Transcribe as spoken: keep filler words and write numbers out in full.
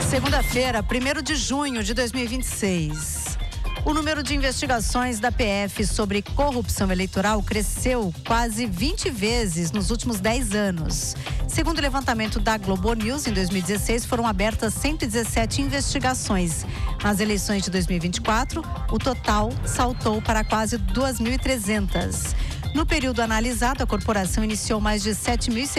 Segunda-feira, primeiro de junho de dois mil e vinte e seis. O número de investigações da P F sobre corrupção eleitoral cresceu quase vinte vezes nos últimos dez anos. Segundo o levantamento da Globo News, em dois mil e dezesseis foram abertas cento e dezessete investigações. Nas eleições de dois mil e vinte e quatro, o total saltou para quase duas mil e trezentas. No período analisado, a corporação iniciou mais de sete mil e